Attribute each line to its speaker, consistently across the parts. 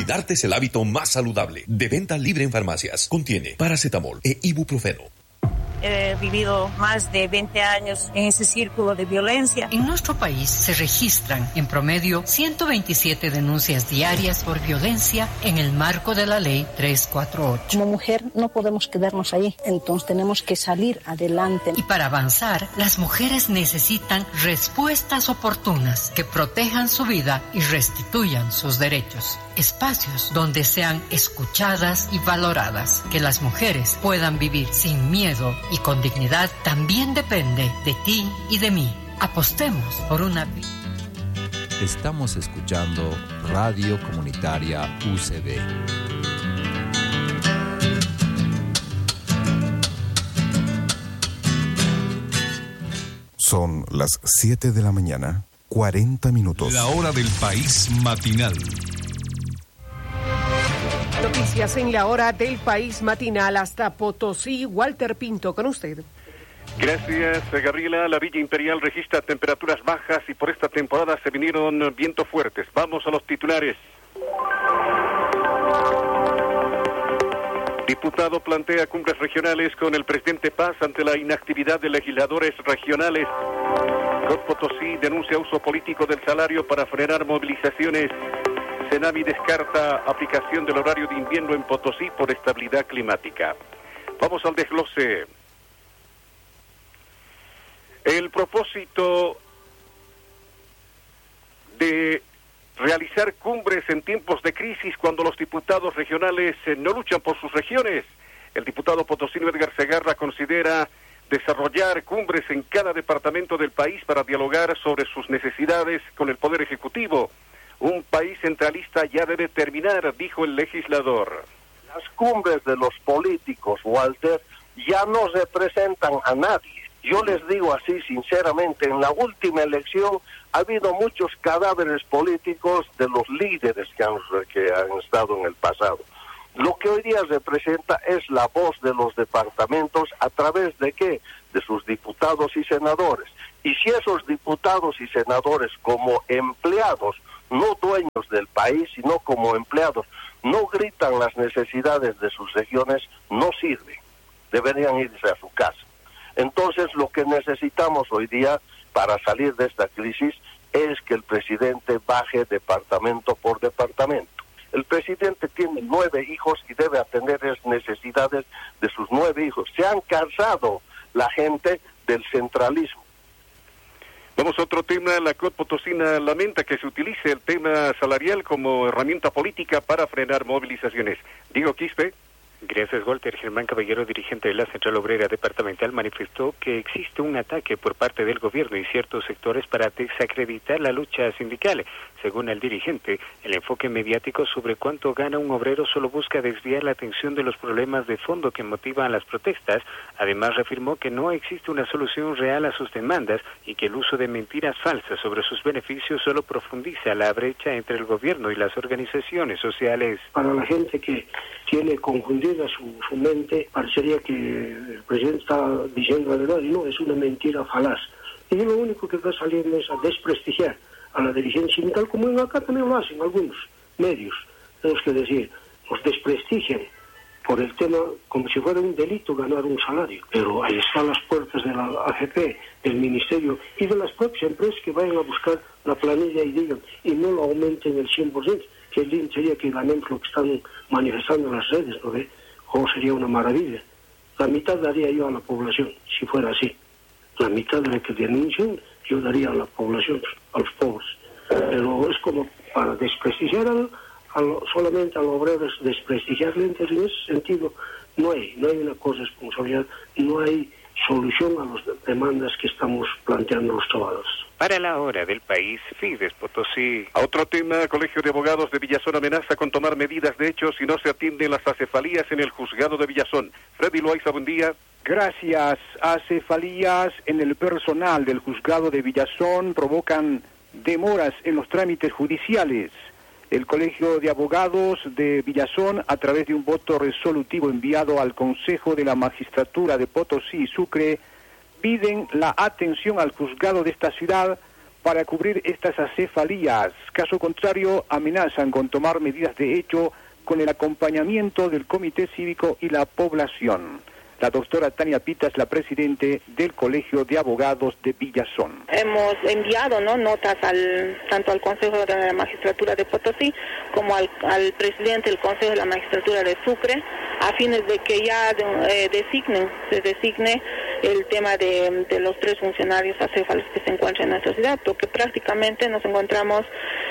Speaker 1: Cuidarte es el hábito más saludable. De venta libre en farmacias. Contiene paracetamol e ibuprofeno.
Speaker 2: He vivido más de 20 años en ese círculo de violencia.
Speaker 3: En nuestro país se registran en promedio 127 denuncias diarias por violencia en el marco de la Ley 348.
Speaker 4: Como mujer no podemos quedarnos ahí, entonces tenemos que salir adelante.
Speaker 3: Y para avanzar, las mujeres necesitan respuestas oportunas que protejan su vida y restituyan sus derechos. Espacios donde sean escuchadas y valoradas. Que las mujeres puedan vivir sin miedo y con dignidad también depende de ti y de mí. Apostemos por una vida.
Speaker 5: Estamos escuchando Radio Comunitaria UCB.
Speaker 6: Son las 7 de la mañana, 40 minutos.
Speaker 7: La hora del país matinal.
Speaker 8: Noticias en la hora del país matinal hasta Potosí. Walter Pinto, con usted.
Speaker 9: Gracias, Gabriela. La Villa Imperial registra temperaturas bajas y por esta temporada se vinieron vientos fuertes. Vamos a los titulares. Diputado plantea cumbres regionales con el presidente Paz ante la inactividad de legisladores regionales. COT Potosí denuncia uso político del salario para frenar movilizaciones. Senami descarta aplicación del horario de invierno en Potosí por estabilidad climática. Vamos al desglose. El propósito de realizar cumbres en tiempos de crisis cuando los diputados regionales no luchan por sus regiones. El diputado potosino Edgar Segarra considera desarrollar cumbres en cada departamento del país para dialogar sobre sus necesidades con el Poder Ejecutivo. Un país centralista ya debe terminar, dijo el legislador.
Speaker 10: Las cumbres de los políticos, Walter, ya no representan a nadie. Yo les digo así sinceramente, en la última elección ha habido muchos cadáveres políticos de los líderes que han estado en el pasado. Lo que hoy día representa es la voz de los departamentos a través de ¿qué? De sus diputados y senadores. Y si esos diputados y senadores como empleados, no dueños del país, sino como empleados, no gritan las necesidades de sus regiones, no sirven. Deberían irse a su casa. Entonces, lo que necesitamos hoy día para salir de esta crisis es que el presidente baje departamento por departamento. El presidente tiene 9 hijos y debe atender las necesidades de sus 9 hijos. Se han cansado la gente del centralismo.
Speaker 9: Vamos a otro tema. La COT Potosina lamenta que se utilice el tema salarial como herramienta política para frenar movilizaciones. Diego Quispe.
Speaker 11: Gracias, Walter. Germán Caballero, dirigente de la Central Obrera Departamental, manifestó que existe un ataque por parte del gobierno y ciertos sectores para desacreditar la lucha sindical. Según el dirigente, el enfoque mediático sobre cuánto gana un obrero solo busca desviar la atención de los problemas de fondo que motivan las protestas. Además, reafirmó que no existe una solución real a sus demandas y que el uso de mentiras falsas sobre sus beneficios solo profundiza la brecha entre el gobierno y las organizaciones sociales.
Speaker 12: Para la gente que tiene confundida su mente, parecería que el presidente está diciendo la verdad y no, es una mentira falaz. Y lo único que está saliendo es a desprestigiar a la dirigencia sindical, como en acá también lo hacen algunos medios. Tenemos que decir, nos desprestigian por el tema como si fuera un delito ganar un salario. Pero ahí están las puertas de la AFP, del Ministerio y de las propias empresas que vayan a buscar la planilla y digan, y no lo aumenten el 100%, que el lindo sería que ganemos lo que están manifestando en las redes, ¿no ve? O sería una maravilla. La mitad daría yo a la población, si fuera así. La mitad de lo que denuncian, yo daría a la población, a los pobres. Pero es como para desprestigiar solamente a los obreros, desprestigiarle. Entonces, en ese sentido, no hay una corresponsabilidad, no hay solución a las demandas que estamos planteando los trabajadores.
Speaker 11: Para la hora del país, Fides Potosí.
Speaker 9: A otro tema, Colegio de Abogados de Villazón amenaza con tomar medidas de hecho si no se atienden las acefalías en el juzgado de Villazón. Freddy Loaiza, buen día.
Speaker 13: Gracias. Acefalías en el personal del juzgado de Villazón provocan demoras en los trámites judiciales. El Colegio de Abogados de Villazón, a través de un voto resolutivo enviado al Consejo de la Magistratura de Potosí y Sucre, piden la atención al juzgado de esta ciudad para cubrir estas acefalías. Caso contrario, amenazan con tomar medidas de hecho con el acompañamiento del Comité Cívico y la población. La doctora Tania Pita es la presidente del Colegio de Abogados de Villazón.
Speaker 14: Hemos enviado notas tanto al Consejo de la Magistratura de Potosí como al presidente del Consejo de la Magistratura de Sucre, a fines de que ya se designe el tema de los 3 funcionarios acéfalos que se encuentran en nuestra ciudad, porque prácticamente nos encontramos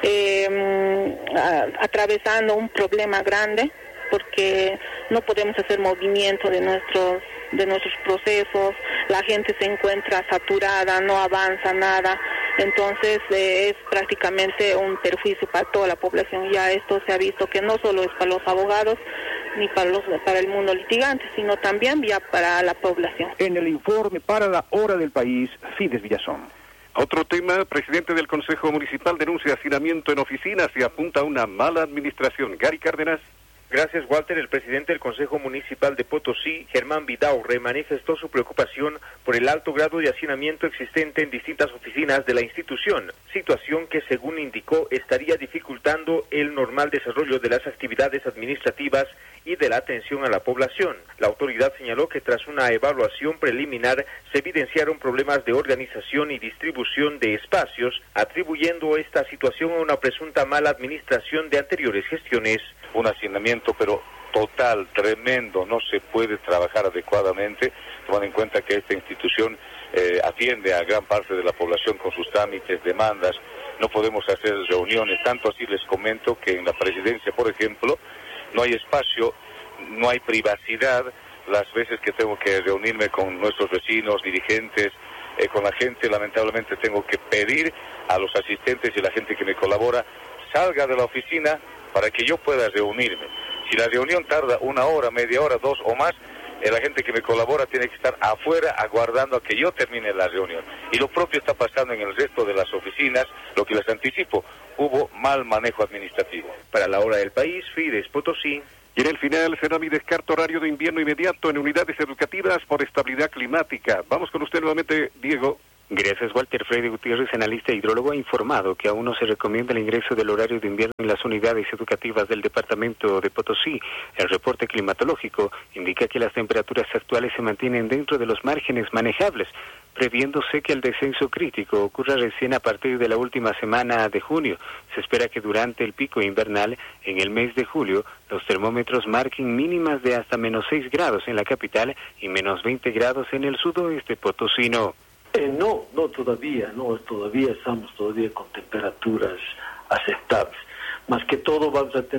Speaker 14: atravesando un problema grande, porque no podemos hacer movimiento de nuestros procesos, la gente se encuentra saturada, no avanza nada, entonces es prácticamente un perjuicio para toda la población. Ya esto se ha visto que no solo es para los abogados ni para el mundo litigante, sino también ya para la población.
Speaker 13: En el informe para la Hora del País, Fides Villazón.
Speaker 9: Otro tema, presidente del Consejo Municipal denuncia hacinamiento en oficinas y apunta a una mala administración. Gary Cárdenas.
Speaker 15: Gracias, Walter. El presidente del Consejo Municipal de Potosí, Germán Vidaurre, manifestó su preocupación por el alto grado de hacinamiento existente en distintas oficinas de la institución, situación que, según indicó, estaría dificultando el normal desarrollo de las actividades administrativas y de la atención a la población. La autoridad señaló que tras una evaluación preliminar se evidenciaron problemas de organización y distribución de espacios, atribuyendo esta situación a una presunta mala administración de anteriores gestiones.
Speaker 16: Un hacinamiento pero total, tremendo, no se puede trabajar adecuadamente, tomando en cuenta que esta institución atiende a gran parte de la población con sus trámites, demandas, no podemos hacer reuniones, tanto así les comento que en la presidencia, por ejemplo, no hay espacio, no hay privacidad, las veces que tengo que reunirme con nuestros vecinos, dirigentes, con la gente, lamentablemente tengo que pedir a los asistentes y la gente que me colabora, salga de la oficina para que yo pueda reunirme. Si la reunión tarda 1 hora, media hora, 2 o más, la gente que me colabora tiene que estar afuera aguardando a que yo termine la reunión. Y lo propio está pasando en el resto de las oficinas, lo que les anticipo, hubo mal manejo administrativo.
Speaker 15: Para la Hora del País, Fides Potosí.
Speaker 9: Y en el final, Senami descarta horario de invierno inmediato en unidades educativas por estabilidad climática. Vamos con usted nuevamente, Diego.
Speaker 11: Gracias, Walter. Freddy Gutiérrez, analista hidrólogo, ha informado que aún no se recomienda el ingreso del horario de invierno en las unidades educativas del departamento de Potosí. El reporte climatológico indica que las temperaturas actuales se mantienen dentro de los márgenes manejables, previéndose que el descenso crítico ocurra recién a partir de la última semana de junio. Se espera que durante el pico invernal, en el mes de julio, los termómetros marquen mínimas de hasta -6 grados en la capital y -20 grados en el sudoeste potosino.
Speaker 12: No, todavía estamos con temperaturas aceptables. Más que todo vamos a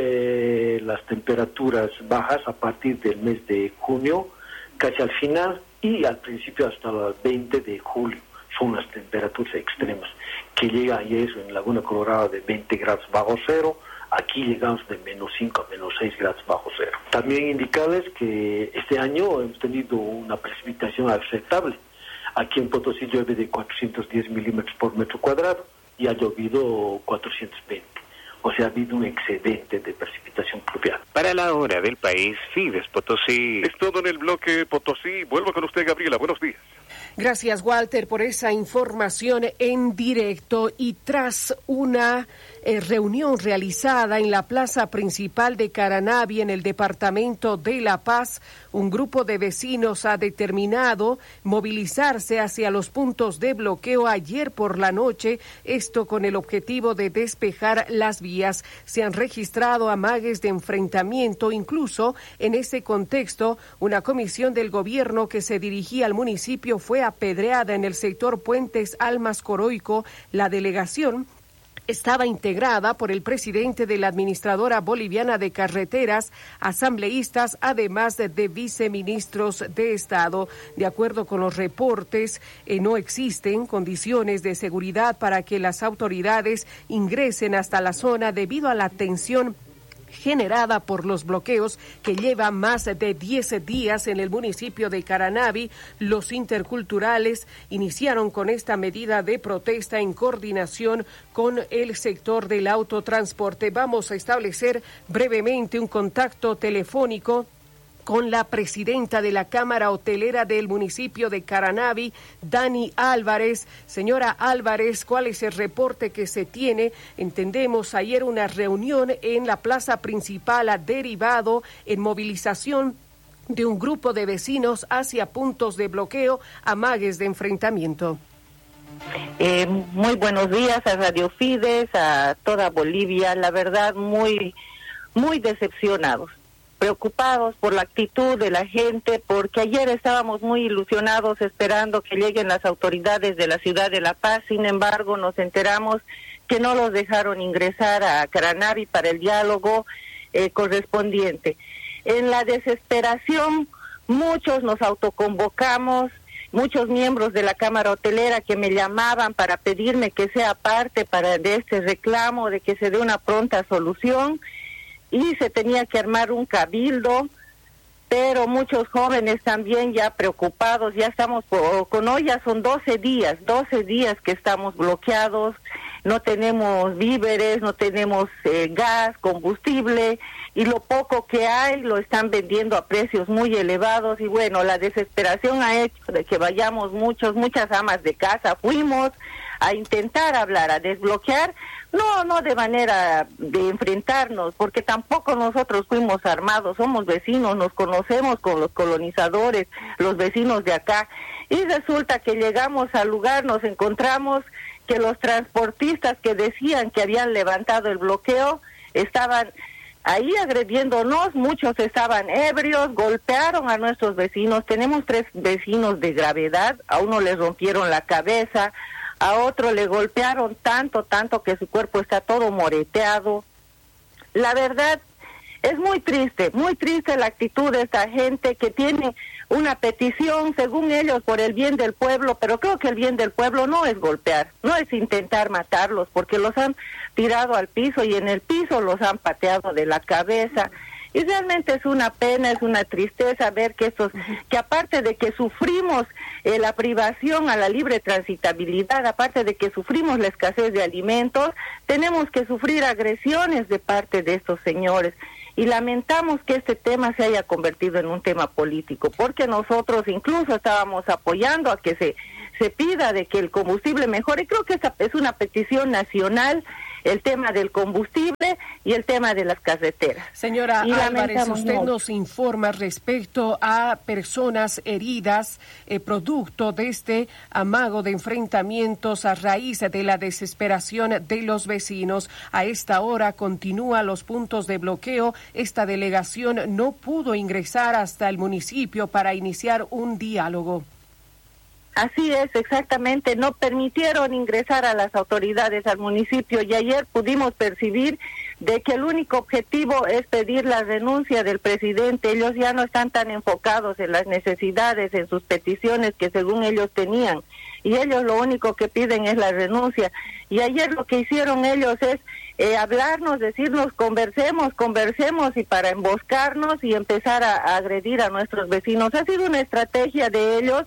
Speaker 12: tener las temperaturas bajas a partir del mes de junio, casi al final, y al principio hasta el 20 de julio. Son las temperaturas extremas, que llegan y eso en Laguna Colorada de 20 grados bajo cero, aquí llegamos de -5 a -6 grados bajo cero. También indicarles que este año hemos tenido una precipitación aceptable. Aquí en Potosí llueve de 410 milímetros por metro cuadrado y ha llovido 420. O sea, ha habido un excedente de precipitación pluvial.
Speaker 11: Para la Hora del País, Fides Potosí.
Speaker 9: Es todo en el bloque Potosí. Vuelvo con usted, Gabriela. Buenos días.
Speaker 8: Gracias, Walter, por esa información en directo. Y tras una reunión realizada en la plaza principal de Caranavi, en el departamento de La Paz, un grupo de vecinos ha determinado movilizarse hacia los puntos de bloqueo ayer por la noche, esto con el objetivo de despejar las vías. Se han registrado amagues de enfrentamiento, incluso en ese contexto, una comisión del gobierno que se dirigía al municipio fue apedreada en el sector Puentes Almas Coroico. La delegación estaba integrada por el presidente de la Administradora Boliviana de Carreteras, asambleístas, además de viceministros de Estado. De acuerdo con los reportes, no existen condiciones de seguridad para que las autoridades ingresen hasta la zona debido a la tensión generada por los bloqueos que llevan más de 10 días en el municipio de Caranavi. Los interculturales iniciaron con esta medida de protesta en coordinación con el sector del autotransporte. Vamos a establecer brevemente un contacto telefónico con la presidenta de la Cámara Hotelera del municipio de Caranavi, Dani Álvarez. Señora Álvarez, ¿cuál es el reporte que se tiene? Entendemos ayer una reunión en la plaza principal ha derivado en movilización de un grupo de vecinos hacia puntos de bloqueo, amagues de enfrentamiento.
Speaker 17: Muy buenos días a Radio Fides, a toda Bolivia. La verdad, muy decepcionados, preocupados por la actitud de la gente, porque ayer estábamos muy ilusionados esperando que lleguen las autoridades de la ciudad de La Paz. Sin embargo, nos enteramos que no los dejaron ingresar a Caranavi para el diálogo correspondiente. En la desesperación, muchos nos autoconvocamos, muchos miembros de la Cámara Hotelera que me llamaban para pedirme que sea parte de este reclamo, de que se dé una pronta solución, y se tenía que armar un cabildo, pero muchos jóvenes también ya preocupados. Ya estamos con hoy, ya son 12 días que estamos bloqueados, no tenemos víveres, no tenemos gas, combustible, y lo poco que hay lo están vendiendo a precios muy elevados. Y bueno, la desesperación ha hecho de que vayamos muchas amas de casa, fuimos a intentar hablar, a desbloquear, no de manera de enfrentarnos, porque tampoco nosotros fuimos armados, somos vecinos, nos conocemos con los colonizadores, los vecinos de acá, y resulta que llegamos al lugar, nos encontramos que los transportistas que decían que habían levantado el bloqueo estaban ahí agrediéndonos, muchos estaban ebrios, golpearon a nuestros vecinos. Tenemos 3 vecinos de gravedad, a uno le rompieron la cabeza, a otro le golpearon tanto que su cuerpo está todo moreteado. La verdad, es muy triste la actitud de esta gente que tiene una petición, según ellos, por el bien del pueblo, pero creo que el bien del pueblo no es golpear, no es intentar matarlos, porque los han tirado al piso y en el piso los han pateado de la cabeza. Y realmente es una pena, es una tristeza ver que que aparte de que sufrimos la privación a la libre transitabilidad, aparte de que sufrimos la escasez de alimentos, tenemos que sufrir agresiones de parte de estos señores. Y lamentamos que este tema se haya convertido en un tema político, porque nosotros incluso estábamos apoyando a que se pida de que el combustible mejore. Creo que esta es una petición nacional, el tema del combustible y el tema de las carreteras.
Speaker 8: Señora Álvarez, usted nos informa respecto a personas heridas producto de este amago de enfrentamientos a raíz de la desesperación de los vecinos. A esta hora continúan los puntos de bloqueo. Esta delegación no pudo ingresar hasta el municipio para iniciar un diálogo.
Speaker 17: Así es, exactamente, no permitieron ingresar a las autoridades al municipio y ayer pudimos percibir de que el único objetivo es pedir la renuncia del presidente. Ellos ya no están tan enfocados en las necesidades, en sus peticiones que según ellos tenían, y ellos lo único que piden es la renuncia. Y ayer lo que hicieron ellos es hablarnos, decirnos conversemos y para emboscarnos y empezar a agredir a nuestros vecinos. Ha sido una estrategia de ellos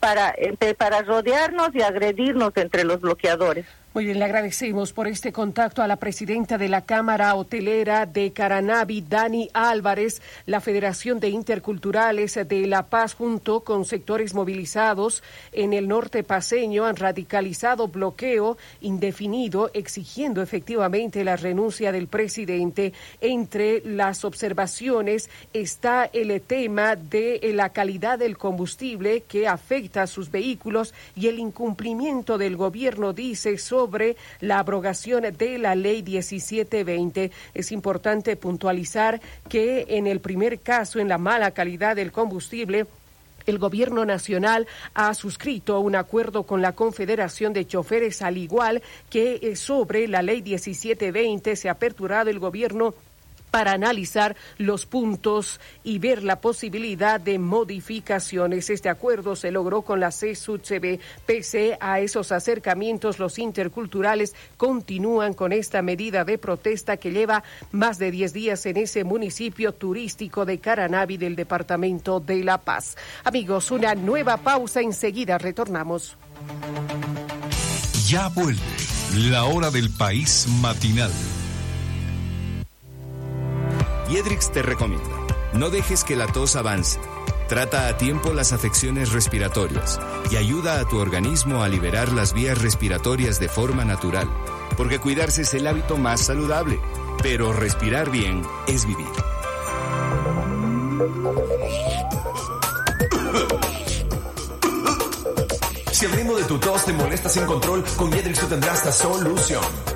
Speaker 17: para rodearnos y agredirnos entre los bloqueadores.
Speaker 8: Muy bien, le agradecemos por este contacto a la presidenta de la Cámara Hotelera de Caranavi, Dani Álvarez. La Federación de Interculturales de La Paz, junto con sectores movilizados en el norte paceño, han radicalizado bloqueo indefinido, exigiendo efectivamente la renuncia del presidente. Entre las observaciones está el tema de la calidad del combustible que afecta a sus vehículos y el incumplimiento del gobierno, dice, sobre la abrogación de la ley 1720. Es importante puntualizar que en el primer caso, en la mala calidad del combustible, el gobierno nacional ha suscrito un acuerdo con la Confederación de Choferes, al igual que sobre la ley 1720 se ha aperturado el gobierno para analizar los puntos y ver la posibilidad de modificaciones. Este acuerdo se logró con la CSUCB. Pese a esos acercamientos, los interculturales continúan con esta medida de protesta que lleva más de 10 días en ese municipio turístico de Caranavi del departamento de La Paz. Amigos, una nueva pausa, enseguida retornamos.
Speaker 7: Ya vuelve la hora del país matinal.
Speaker 18: Piedrix te recomienda. No dejes que la tos avance. Trata a tiempo las afecciones respiratorias y ayuda a tu organismo a liberar las vías respiratorias de forma natural, porque cuidarse es el hábito más saludable, pero respirar bien es vivir.
Speaker 19: Si el ritmo de tu tos te molesta sin control, con Jedrix tú tendrás la solución.